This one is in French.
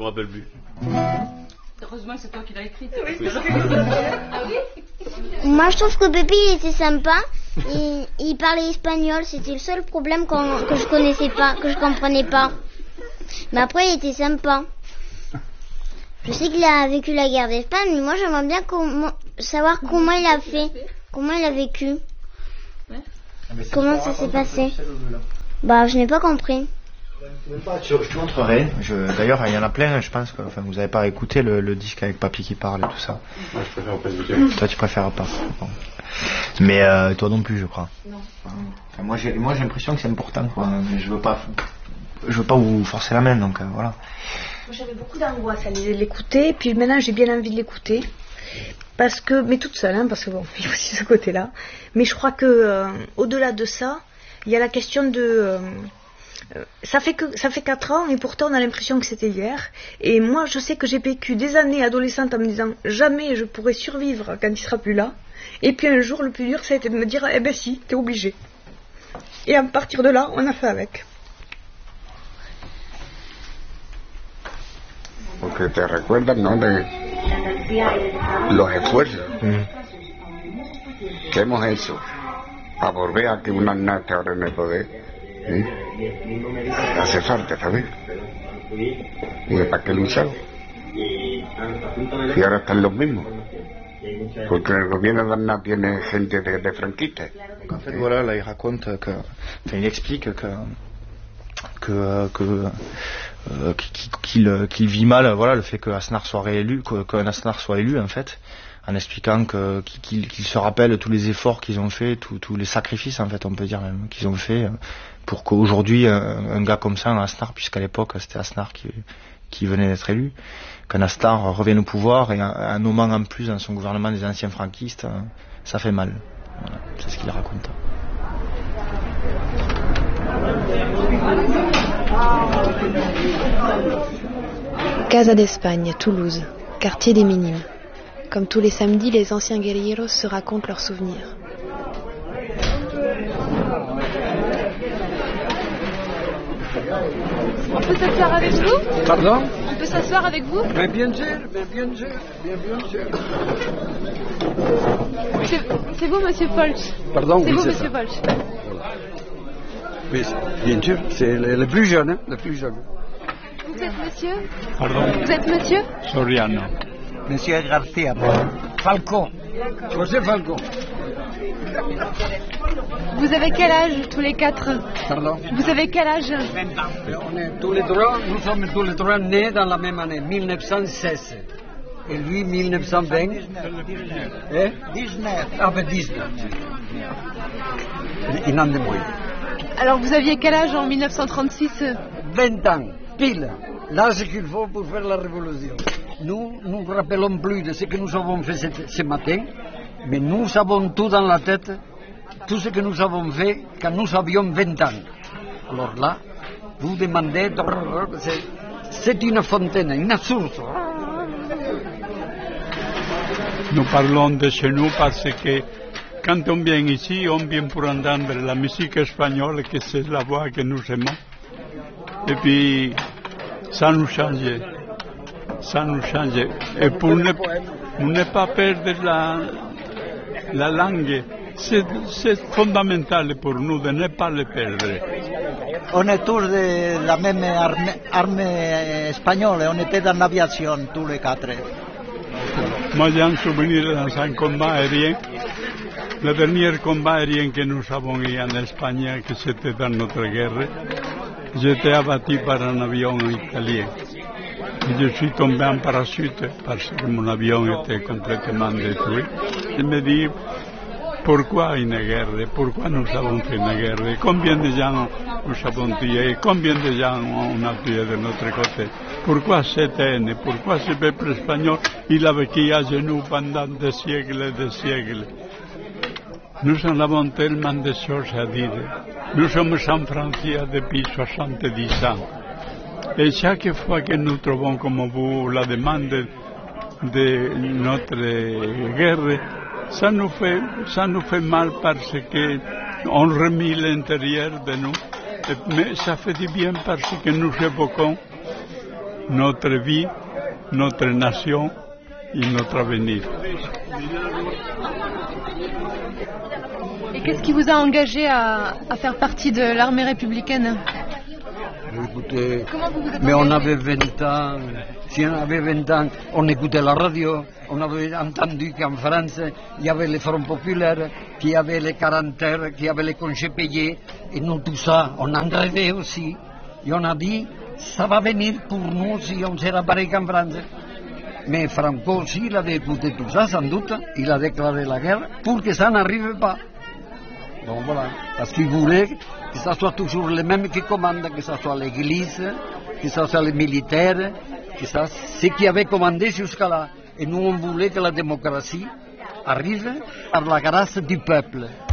me rappelle plus. Heureusement que c'est toi qui l'as écrite. Oui. Moi, je trouve que Pépé il était sympa. Il parlait espagnol. C'était le seul problème que je connaissais pas, que je comprenais pas. Mais après, il était sympa. Je sais qu'il a vécu la guerre d'Espagne, mais moi, j'aimerais bien savoir comment il a fait, comment il a vécu. Comment ça s'est passé. Bah, je n'ai pas compris. Je te montrerai. D'ailleurs, il y en a plein. Je pense que vous n'avez pas écouté le disque avec Papy qui parle et tout ça. Moi, je préfère pas écouter. Toi, tu préfères pas. Bon. Mais toi non plus, je crois. Non. Enfin, moi, j'ai l'impression que c'est important, quoi. Mais je veux pas vous forcer la main, donc voilà. Moi, j'avais beaucoup d'angoisse à l'écouter, puis maintenant j'ai bien envie de l'écouter. Parce que, mais toute seule, hein, parce que bon, il y a aussi ce côté-là. Mais je crois que au-delà de ça, il y a la question de. Ça fait 4 ans et pourtant on a l'impression que c'était hier. Et moi, je sais que j'ai vécu des années adolescente en me disant jamais je pourrais survivre quand il sera plus là. Et puis un jour, le plus dur, ça a été de me dire eh ben si, t'es obligé. Et à partir de là, on a fait avec. Porque te recuerdan, ¿no?, de los esfuerzos que hemos hecho para volver a que un Aznar esté ahora en el poder. Hace falta, ¿sabes? ¿Y para qué luchar? Y ahora están los mismos. Porque el gobierno de Aznar tiene gente de franquistas. En fait, voilà, là, il raconte il explique qu'il vit mal, voilà, le fait que Aznar soit réélu, qu'un Aznar soit élu, en fait, en expliquant qu'il se rappelle tous les efforts qu'ils ont fait, tous les sacrifices, en fait, on peut dire même, qu'ils ont fait pour qu'aujourd'hui un gars comme ça, un Aznar, puisqu'à l'époque c'était Aznar qui venait d'être élu, qu'un Aznar revienne au pouvoir et en nommant en plus dans son gouvernement des anciens franquistes, ça fait mal. Voilà, c'est ce qu'il raconte. Casa d'Espagne, Toulouse, quartier des Minimes. Comme tous les samedis, les anciens guerrilleros se racontent leurs souvenirs. On peut s'asseoir avec vous? Pardon? On peut s'asseoir avec vous? Mais bien sûr, bien sûr. C'est vous, monsieur Folch? Pardon? C'est oui, vous, c'est monsieur ça. Folch? Oui, bien sûr, c'est le plus jeune, hein, le plus jeune. Vous êtes monsieur? Pardon? Vous êtes monsieur? Soriano. Monsieur Garcia. Falcon. José Falcon. Vous avez quel âge, tous les quatre? Pardon? Vous avez quel âge? 20 ans. Nous sommes tous les trois nés dans la même année, 1916. Et lui, 1920. 19. Ah ben 19. Il en a moins. Alors vous aviez quel âge en 1936? 20 ans, pile. L'âge qu'il faut pour faire la révolution. Nous nous rappelons plus de ce que nous avons fait ce matin, mais nous avons tout dans la tête, tout ce que nous avons fait quand nous avions 20 ans. Alors là, vous demandez, c'est une fontaine, une source. Nous parlons de chez nous parce que quand on vient ici, on vient pour entendre la musique espagnole, que c'est la voix que nous aimons. Et puis, ça nous change. Et pour ne pas perdre la langue, c'est fondamental pour nous de ne pas le perdre. On est tous de la même armée espagnole, on était dans l'aviation tous les quatre. Moi j'ai un souvenir dans un combat aérien, le dernier combat aérien que nous avons eu en Espagne, que c'était dans notre guerre. J'étais abattu par un avion italien. Je suis tombé en parachute parce que mon avion était complètement détruit. Je me dis, pourquoi une guerre? Pourquoi nous avons fait une guerre? Combien de gens nous avons tués? Combien de gens on a tué de notre côté? Pourquoi cette haine? Pourquoi ce peuple espagnol, il a vécu à genoux pendant des siècles et des siècles? Nous en avons tellement de choses à dire. Nous sommes en France depuis 70 ans. Et chaque fois que nous trouvons comme vous la demande de notre guerre, ça nous fait mal parce que on remet l'intérieur de nous. Mais ça fait du bien parce que nous évoquons notre vie, notre nation et notre avenir. Et qu'est-ce qui vous a engagé à faire partie de l'armée républicaine? Écoutez, Comment vous êtes mais on engagé? avait 20 ans. Si on avait 20 ans, on écoutait la radio. On avait entendu qu'en France, il y avait les Front populaires, qu'il y avait les 40 heures, qu'il y avait les congés payés. Et nous, tout ça, on en rêvait aussi. Et on a dit, ça va venir pour nous si on sera pareil qu'en France. Mais Franco aussi, il avait écouté tout ça, sans doute. Il a déclaré la guerre pour que ça n'arrive pas. Donc voilà, parce qu'il voulait que ce soit toujours les mêmes qui commandent, que ce soit l'Église, que ce soit les militaires, que ça, ce qui avait commandé jusqu'à là. Et nous, on voulait que la démocratie arrive par la grâce du peuple.